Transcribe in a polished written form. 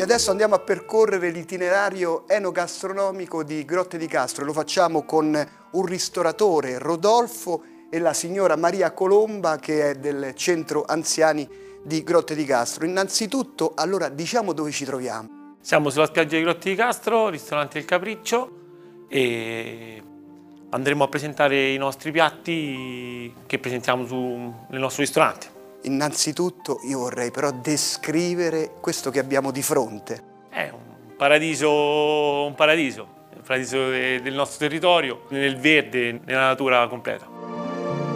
E adesso andiamo a percorrere l'itinerario enogastronomico di Grotte di Castro e lo facciamo con un ristoratore, Rodolfo, e la signora Maria Colomba, che è del centro anziani di Grotte di Castro. Innanzitutto, allora, diciamo dove ci troviamo. Siamo sulla spiaggia di Grotte di Castro, ristorante Il Capriccio, e andremo a presentare i nostri piatti che presentiamo nel nostro ristorante. Innanzitutto io vorrei però descrivere questo che abbiamo di fronte. È un paradiso del nostro territorio, nel verde, nella natura completa.